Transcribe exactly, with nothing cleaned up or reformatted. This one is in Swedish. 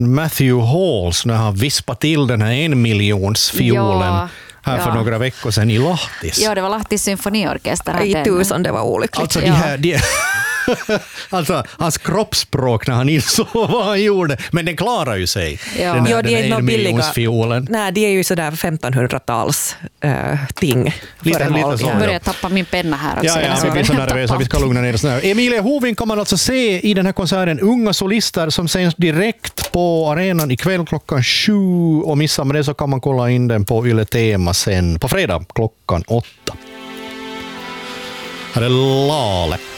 Matthew Halls när han vispade till den här en miljons fiolen Ja, här för ja. några veckor sedan i Lahtis. Ja, det var Lahtis symfoniorkester. I tusen, det var olyckligt. Alltså, de Ja. här, de, alltså hans kroppsspråk när han insåg vad han gjorde. Men den klarar ju sig. Ja. Den här, Ja, den de är här nog en billiga. miljonsfiolen. Nej, de är ju sådär femtonhundratals äh, ting. Lite- föremål. lite så. Jag börjar tappa min penna här också. Ja, ja, Jag vi blir så hämtar nervösa. Vi ska lugna ner oss nu. Emilia Hoving kan man alltså se i den här konserten Unga solister som sänds direkt på arenan ikväll klockan sju. Och missar med det så kan man kolla in den på Yle Tema sen på fredag klockan åtta. Här är Lale.